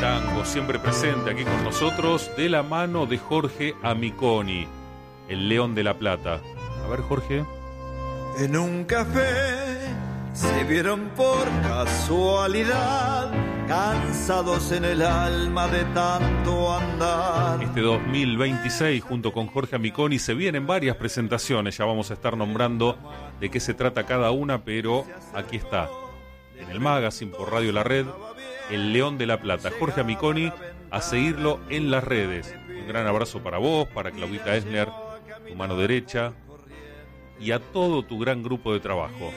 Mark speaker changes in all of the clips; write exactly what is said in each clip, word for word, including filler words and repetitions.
Speaker 1: tango, siempre presente aquí con nosotros, de la mano de Jorge Amiconi, el León de la Plata. A ver, Jorge.
Speaker 2: En un café se vieron por casualidad, cansados en el alma de tanto andar.
Speaker 1: Este dos mil veintiséis, junto con Jorge Amiconi, se vienen varias presentaciones. Ya vamos a estar nombrando de qué se trata cada una, pero aquí está, en el magazine por Radio La Red, el León de la Plata, Jorge Amiconi, a seguirlo en las redes. Un gran abrazo para vos, para Claudita Esner, tu mano derecha, y a todo tu gran grupo de trabajo.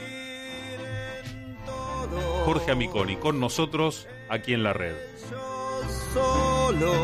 Speaker 1: Jorge Amiconi con nosotros aquí en la red.
Speaker 2: Solos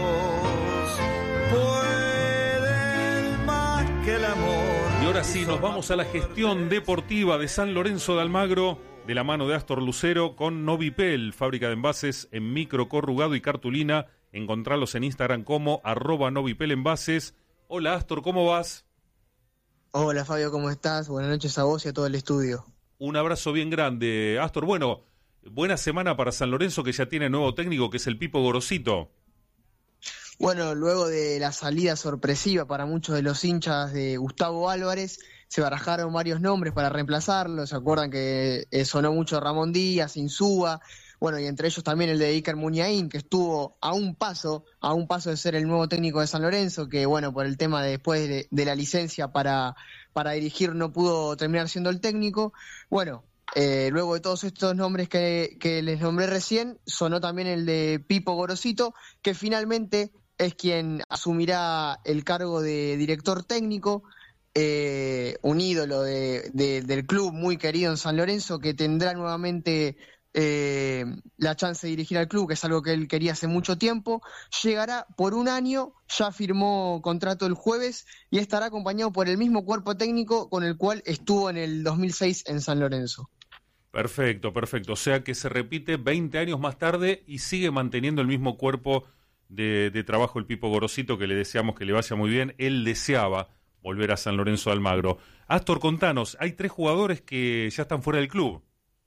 Speaker 2: pueden más que el amor.
Speaker 1: Y ahora sí, nos vamos a la gestión deportiva de San Lorenzo de Almagro, de la mano de Astor Lucero, con Novipel, fábrica de envases en micro, corrugado y cartulina. Encontralos en Instagram como arroba Novipel Envases. Hola Astor, ¿cómo vas?
Speaker 3: Hola Fabio, ¿cómo estás? Buenas noches a vos y a todo el estudio.
Speaker 1: Un abrazo bien grande, Astor. Bueno, buena semana para San Lorenzo, que ya tiene nuevo técnico, que es el Pipo Gorosito.
Speaker 3: Bueno, luego de la salida sorpresiva para muchos de los hinchas de Gustavo Álvarez, se barajaron varios nombres para reemplazarlo. ¿Se acuerdan que eh, sonó mucho Ramón Díaz, Insúa? Bueno, y entre ellos también el de Iker Muniain, que estuvo a un paso, a un paso de ser el nuevo técnico de San Lorenzo, que bueno, por el tema de después de, de la licencia para, para dirigir no pudo terminar siendo el técnico. Bueno, eh, luego de todos estos nombres que, que les nombré recién, sonó también el de Pipo Gorosito, que finalmente es quien asumirá el cargo de director técnico, eh, un ídolo de, de, del club muy querido en San Lorenzo, que tendrá nuevamente eh, la chance de dirigir al club, que es algo que él quería hace mucho tiempo. Llegará por un año, ya firmó contrato el jueves y estará acompañado por el mismo cuerpo técnico con el cual estuvo en el dos mil seis en San Lorenzo.
Speaker 1: Perfecto, perfecto. O sea que se repite veinte años más tarde y sigue manteniendo el mismo cuerpo de, de trabajo el Pipo Gorosito, que le deseamos que le vaya muy bien. Él deseaba volver a San Lorenzo de Almagro. Astor, contanos, hay tres jugadores que ya están fuera del club.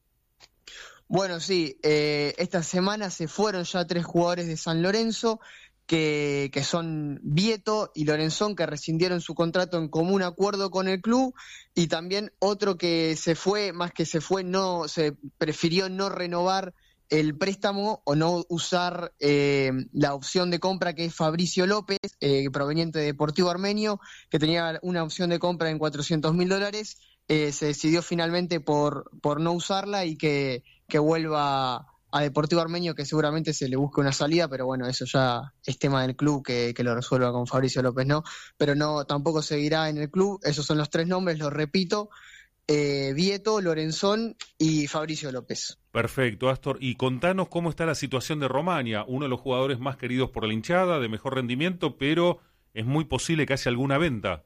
Speaker 3: Bueno, sí, eh, esta semana se fueron ya tres jugadores de San Lorenzo, que, que son Vieto y Lorenzón, que rescindieron su contrato en común acuerdo con el club, y también otro que se fue, más que se fue, no se prefirió no renovar el préstamo o no usar eh, la opción de compra, que es Fabricio López, eh, proveniente de Deportivo Armenio, que tenía una opción de compra en cuatrocientos mil dólares. Eh, se decidió finalmente por, por no usarla y que, que vuelva a Deportivo Armenio, que seguramente se le busque una salida, pero bueno, eso ya es tema del club, que, que lo resuelva con Fabricio López, ¿no? Pero no, tampoco seguirá en el club. Esos son los tres nombres, los repito: eh, Vieto, Lorenzón y Fabricio López.
Speaker 1: Perfecto, Astor. Y contanos cómo está la situación de Romaña, uno de los jugadores más queridos por la hinchada, de mejor rendimiento, pero es muy posible que haya alguna venta.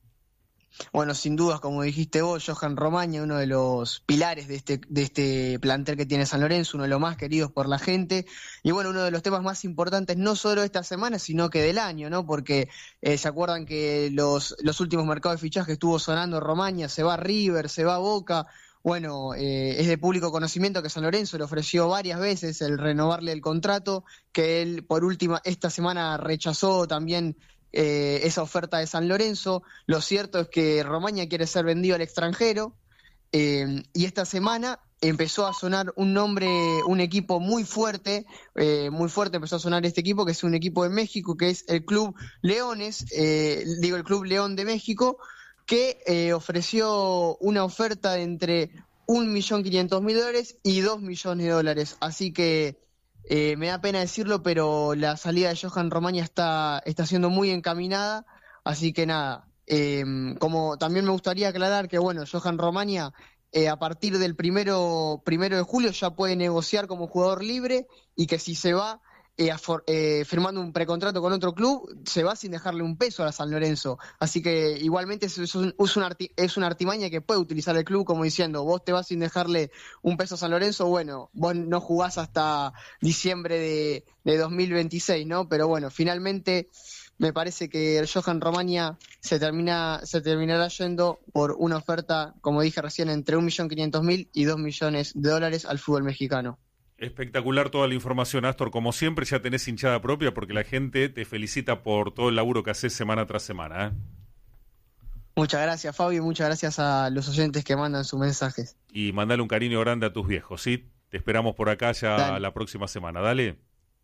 Speaker 3: Bueno, sin dudas, como dijiste vos, Johan Romaña, uno de los pilares de este, de este plantel que tiene San Lorenzo, uno de los más queridos por la gente, y bueno, uno de los temas más importantes no solo de esta semana, sino que del año, ¿no? Porque eh, se acuerdan que los, los últimos mercados de fichaje estuvo sonando Romaña, se va a River, se va a Boca. Bueno, eh, es de público conocimiento que San Lorenzo le ofreció varias veces el renovarle el contrato, que él por última esta semana rechazó también Eh, esa oferta de San Lorenzo. Lo cierto es que Romaña quiere ser vendido al extranjero, eh, y esta semana empezó a sonar un nombre, un equipo muy fuerte, eh, muy fuerte empezó a sonar este equipo, que es un equipo de México, que es el Club Leones, eh, digo el Club León de México, que eh, ofreció una oferta de entre un millón quinientos mil dólares y dos millones de dólares, así que Eh, me da pena decirlo, pero la salida de Johan Romaña está, está siendo muy encaminada, así que nada, eh, como también me gustaría aclarar que bueno, Johan Romaña eh, a partir del primero, primero de julio ya puede negociar como jugador libre, y que si se va eh, a for, eh, firmando un precontrato con otro club, se va sin dejarle un peso a San Lorenzo, así que igualmente es, es, un, es, una, arti, es una artimaña que puede utilizar el club, como diciendo, vos te vas sin dejarle un peso a San Lorenzo, bueno, vos no jugás hasta diciembre de, de dos mil veintiséis, ¿no? Pero bueno, finalmente me parece que el Johan Romaña se termina se terminará yendo por una oferta, como dije recién, entre un millón quinientos mil y dos millones de dólares al fútbol mexicano.
Speaker 1: Espectacular toda la información, Astor. Como siempre, ya tenés hinchada propia porque la gente te felicita por todo el laburo que haces semana tras semana, ¿eh?
Speaker 3: Muchas gracias, Fabio, y muchas gracias a los oyentes que mandan sus mensajes.
Speaker 1: Y mandale un cariño grande a tus viejos, ¿sí? Te esperamos por acá ya Dale. La próxima semana. Dale.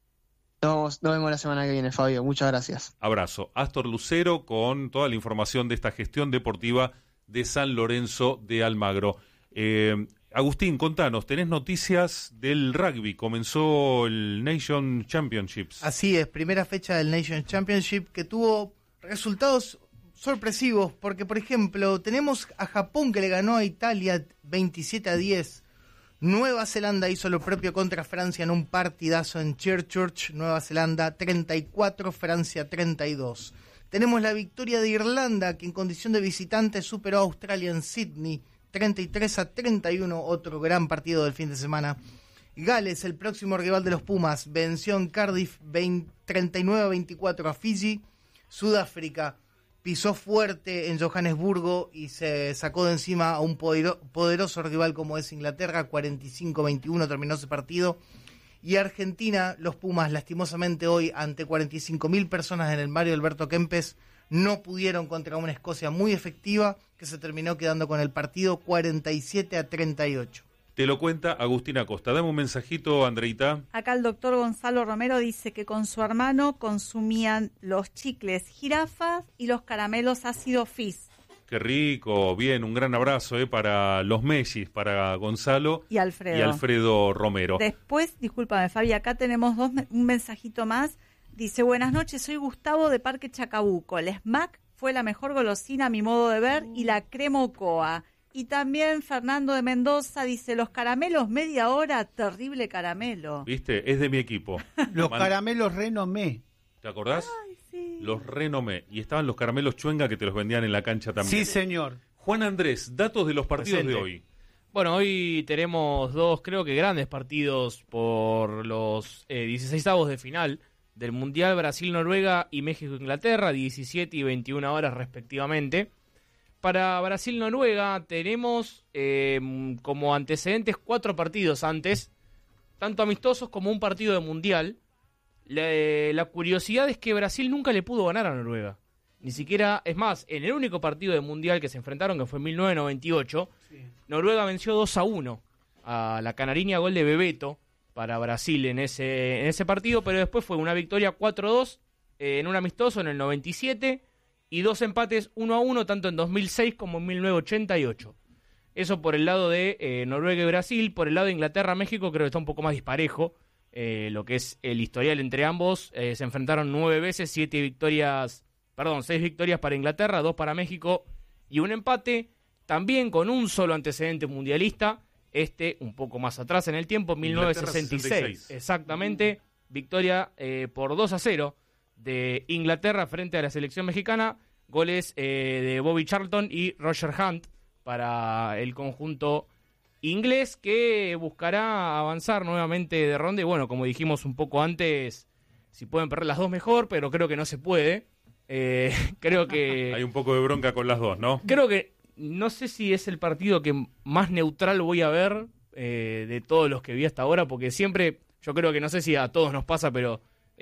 Speaker 3: Nos, nos vemos la semana que viene, Fabio. Muchas gracias.
Speaker 1: Abrazo. Astor Lucero con toda la información de esta gestión deportiva de San Lorenzo de Almagro. Eh, Agustín, contanos, tenés noticias del rugby. Comenzó el Nation Championships.
Speaker 4: Así es, primera fecha del Nation Championship que tuvo resultados sorpresivos, porque por ejemplo tenemos a Japón que le ganó a Italia veintisiete a diez. Nueva Zelanda hizo lo propio contra Francia en un partidazo en Christchurch, Nueva Zelanda treinta y cuatro, Francia treinta y dos. Tenemos la victoria de Irlanda, que en condición de visitante superó a Australia en Sydney, treinta y tres a treinta y uno, otro gran partido del fin de semana. Gales, el próximo rival de los Pumas, venció en Cardiff treinta y nueve a veinticuatro a Fiji. Sudáfrica pisó fuerte en Johannesburgo y se sacó de encima a un podero, poderoso rival como es Inglaterra, cuarenta y cinco a veintiuno terminó ese partido. Y Argentina, los Pumas, lastimosamente hoy, ante cuarenta y cinco mil personas en el Mario Alberto Kempes, no pudieron contra una Escocia muy efectiva que se terminó quedando con el partido cuarenta y siete a treinta y ocho.
Speaker 1: Te lo cuenta Agustina Costa. Dame un mensajito, Andreita.
Speaker 5: Acá el doctor Gonzalo Romero dice que con su hermano consumían los chicles jirafas y los caramelos ácido Fizz.
Speaker 1: Qué rico, bien, un gran abrazo eh, para los Mellis, para Gonzalo
Speaker 5: y Alfredo.
Speaker 1: y Alfredo Romero.
Speaker 5: Después, discúlpame Fabi, acá tenemos dos, un mensajito más. Dice, buenas noches, soy Gustavo de Parque Chacabuco. El Smack fue la mejor golosina a mi modo de ver y la crema Ocoa. Y también Fernando de Mendoza dice, los caramelos media hora, terrible caramelo.
Speaker 1: ¿Viste? Es de mi equipo.
Speaker 4: Los Man... caramelos Renomé.
Speaker 1: ¿Te acordás?
Speaker 5: Ay, sí.
Speaker 1: Los Renomé. Y estaban los caramelos Chuenga que te los vendían en la cancha también.
Speaker 4: Sí, señor.
Speaker 1: Juan Andrés, datos de los partidos Presente. de hoy.
Speaker 6: Bueno, hoy tenemos dos, creo que grandes partidos por los eh, dieciseisavos de final del Mundial, Brasil-Noruega y México-Inglaterra, diecisiete y veintiuna horas respectivamente. Para Brasil-Noruega tenemos eh, como antecedentes cuatro partidos antes, tanto amistosos como un partido de Mundial. La, la curiosidad es que Brasil nunca le pudo ganar a Noruega. Ni siquiera, es más, en el único partido de Mundial que se enfrentaron, que fue en mil novecientos noventa y ocho, sí. Noruega venció dos a uno a la canariña, gol de Bebeto para Brasil en ese, en ese partido, pero después fue una victoria cuatro a dos eh, en un amistoso en el noventa y siete y dos empates uno a uno tanto en dos mil seis como en mil novecientos ochenta y ocho. Eso por el lado de eh, Noruega y Brasil. Por el lado de Inglaterra-México creo que está un poco más disparejo. Eh, lo que es el historial entre ambos. Eh, se enfrentaron nueve veces, siete victorias, perdón, seis victorias para Inglaterra, dos para México y un empate. También con un solo antecedente mundialista. Este un poco más atrás en el tiempo, mil novecientos sesenta y seis. sesenta y seis. Exactamente. Victoria eh, por dos a cero de Inglaterra frente a la selección mexicana. Goles eh, de Bobby Charlton y Roger Hunt para el conjunto inglés, que buscará avanzar nuevamente de ronda. Y bueno, como dijimos un poco antes, si pueden perder las dos mejor, pero creo que no se puede. Eh, creo que...
Speaker 1: Hay un poco de bronca con las dos, ¿no?
Speaker 6: Creo que, no sé si es el partido que más neutral voy a ver eh, de todos los que vi hasta ahora, porque siempre, yo creo que no sé si a todos nos pasa, pero...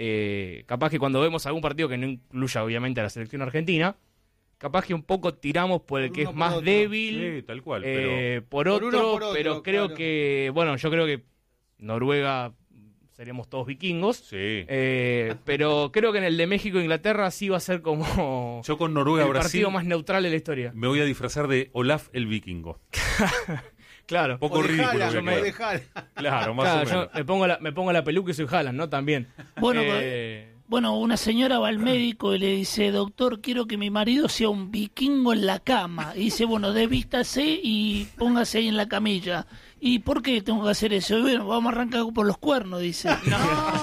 Speaker 6: Eh, capaz que cuando vemos algún partido que no incluya obviamente a la selección argentina, capaz que un poco tiramos por el por que es más
Speaker 1: otro.
Speaker 6: débil,
Speaker 1: sí, tal cual,
Speaker 6: eh,
Speaker 1: pero...
Speaker 6: por,
Speaker 4: por,
Speaker 6: otro,
Speaker 4: uno, por otro,
Speaker 6: pero creo
Speaker 4: claro.
Speaker 6: que, bueno, yo creo que Noruega seríamos todos vikingos,
Speaker 1: sí.
Speaker 6: eh, pero creo que en el de México e Inglaterra sí va a ser como
Speaker 1: yo con Noruega
Speaker 6: el
Speaker 1: Brasil
Speaker 6: partido más neutral de la historia.
Speaker 1: Me voy a disfrazar de Olaf el vikingo.
Speaker 6: Claro.
Speaker 1: Un poco
Speaker 4: o de
Speaker 1: ridículo.
Speaker 4: Haaland,
Speaker 1: que
Speaker 4: o de Haaland.
Speaker 1: Claro, más
Speaker 6: Claro,
Speaker 1: o menos.
Speaker 6: yo me pongo, la, me pongo la peluca y soy Haaland, ¿no? También.
Speaker 7: Bueno,
Speaker 6: eh...
Speaker 7: bueno, una señora va al médico y le dice, doctor, quiero que mi marido sea un vikingo en la cama. Y dice, bueno, desvístase y póngase ahí en la camilla. ¿Y por qué tengo que hacer eso? Y bueno, vamos a arrancar por los cuernos, dice.
Speaker 5: No.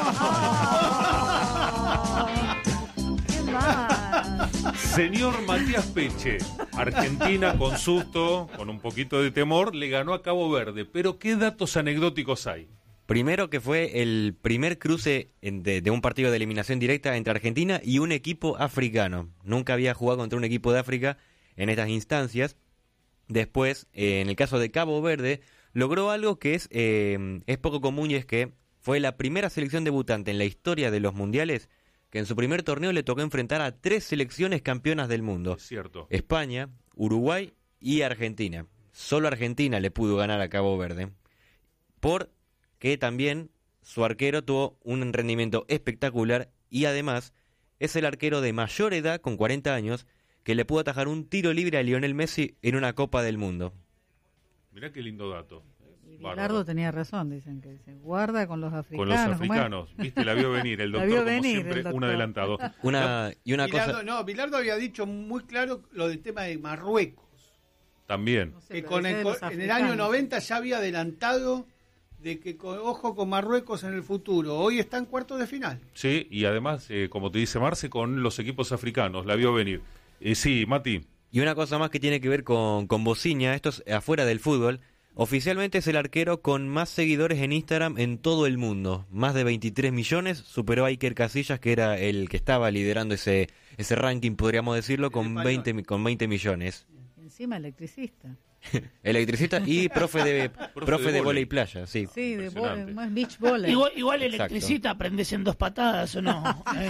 Speaker 5: ¡Qué mal!
Speaker 1: Señor Matías Peche, Argentina con susto, con un poquito de temor, le ganó a Cabo Verde. Pero ¿qué datos anecdóticos hay?
Speaker 8: Primero que fue el primer cruce de, de un partido de eliminación directa entre Argentina y un equipo africano. Nunca había jugado contra un equipo de África en estas instancias. Después, eh, en el caso de Cabo Verde, logró algo que es, eh, es poco común, y es que fue la primera selección debutante en la historia de los mundiales que en su primer torneo le tocó enfrentar a tres selecciones campeonas del mundo.
Speaker 1: Es cierto.
Speaker 8: España, Uruguay y Argentina. Solo Argentina le pudo ganar a Cabo Verde, porque también su arquero tuvo un rendimiento espectacular y además es el arquero de mayor edad, con cuarenta años, que le pudo atajar un tiro libre a Lionel Messi en una Copa del Mundo.
Speaker 1: Mirá qué lindo dato.
Speaker 9: Y Bilardo tenía razón, dicen que se guarda con los africanos.
Speaker 1: Con los africanos, viste, la vio venir el doctor,
Speaker 9: vio
Speaker 1: como
Speaker 9: venir,
Speaker 1: siempre,
Speaker 9: el doctor.
Speaker 1: un adelantado.
Speaker 8: Una, y una
Speaker 10: Bilardo,
Speaker 8: cosa...
Speaker 10: No, Bilardo había dicho muy claro lo del tema de Marruecos.
Speaker 1: También.
Speaker 9: No sé,
Speaker 10: Que
Speaker 9: pero
Speaker 10: con
Speaker 9: decía
Speaker 10: el,
Speaker 9: de los
Speaker 10: en el
Speaker 9: africanos.
Speaker 10: año noventa ya había adelantado de que con, ojo con Marruecos en el futuro. Hoy está en cuartos de final.
Speaker 1: Sí, y además, eh, como te dice Marce, con los equipos africanos, la vio venir. Eh, sí, Mati.
Speaker 8: Y una cosa más que tiene que ver con, con Bociña, esto es afuera del fútbol. Oficialmente es el arquero con más seguidores en Instagram en todo el mundo. Más de veintitrés millones, superó a Iker Casillas, que era el que estaba liderando ese ese ranking, podríamos decirlo, con veinte, mi- con veinte millones.
Speaker 9: Encima electricista.
Speaker 8: Electricista y profe de profe de
Speaker 1: vóley.
Speaker 8: vóley playa, sí.
Speaker 9: Sí, de
Speaker 1: Impresionante.
Speaker 9: vole- más beach volley.
Speaker 7: Igual, igual
Speaker 8: Exacto.
Speaker 7: electricista aprendes en dos patadas, ¿o no? ¿Eh?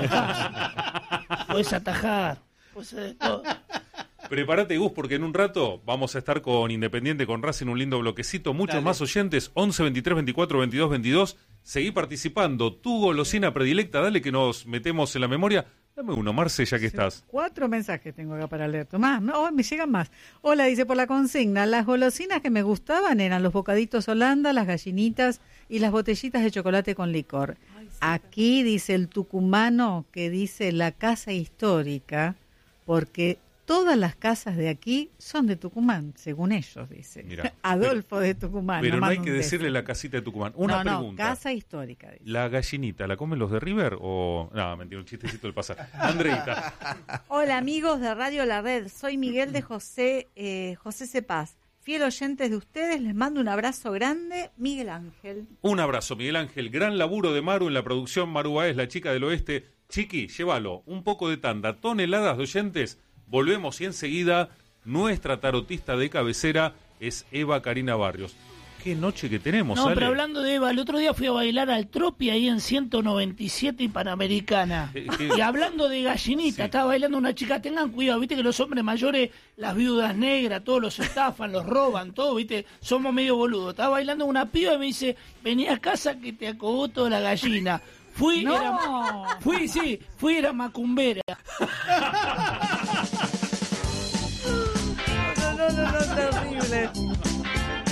Speaker 7: Puedes atajar. Puedes hacer todo.
Speaker 1: Prepárate, Gus, porque en un rato vamos a estar con Independiente, con Racing, un lindo bloquecito. Muchos
Speaker 10: Dale.
Speaker 1: más oyentes, once, veintitrés, veinticuatro, veintidós, veintidós. Seguí participando. Tu golosina predilecta, dale que nos metemos en la memoria. Dame uno, Marce, ya que estás.
Speaker 9: Cuatro mensajes tengo acá para leer. Tomás, no, oh, me llegan más. Hola, dice por la consigna. Las golosinas que me gustaban eran los bocaditos Holanda, las gallinitas y las botellitas de chocolate con licor. Aquí dice el tucumano que dice la casa histórica, porque todas las casas de aquí son de Tucumán, según ellos, dice.
Speaker 1: Mirá.
Speaker 9: Adolfo de Tucumán.
Speaker 1: Pero
Speaker 9: nos
Speaker 1: no hay
Speaker 9: manda
Speaker 1: que
Speaker 9: un
Speaker 1: decirle
Speaker 9: beso.
Speaker 1: la casita de Tucumán. Una
Speaker 9: no, no,
Speaker 1: pregunta.
Speaker 9: casa histórica. Dice.
Speaker 1: ¿La gallinita la comen los de River o...? No, mentira, un chistecito del pasado. Andreita.
Speaker 5: Hola amigos de Radio La Red, soy Miguel de José eh, José Cepaz. Fiel oyentes de ustedes, les mando un abrazo grande, Miguel Ángel.
Speaker 1: Un abrazo, Miguel Ángel. Gran laburo de Maru en la producción. Maru Baez, la chica del oeste. Chiqui, llévalo. Un poco de tanda. Toneladas de oyentes. Volvemos y enseguida nuestra tarotista de cabecera es Eva Karina Barrios. Qué noche que tenemos,
Speaker 7: No,
Speaker 1: Ale.
Speaker 7: pero hablando de Eva, el otro día fui a bailar al Tropi ahí en ciento noventa y siete y Panamericana.
Speaker 1: Eh, eh,
Speaker 7: Y hablando de gallinita,
Speaker 1: Sí.
Speaker 7: estaba bailando una chica. Tengan cuidado, viste que los hombres mayores, las viudas negras, todos los estafan, los roban, todo, viste. Somos medio boludos. Estaba bailando una piba y me dice, vení a casa que te acogó toda la gallina. Fui,
Speaker 9: No.
Speaker 7: era, fui, sí, fui, era macumbera.
Speaker 9: No, no, no, no, terrible.